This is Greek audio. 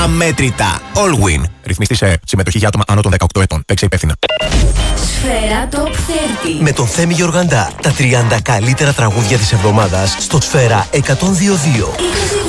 αμέτρητα. Allwin. Ρυθμιστή σε συμμετοχή για άτομα άνω των 18 ετών. Παίξε υπεύθυνα. Σφαίρα Top 30. Με τον Θέμη Γεωργαντά. Τα 30 καλύτερα τραγούδια της εβδομάδας στο Σφαίρα 102.2.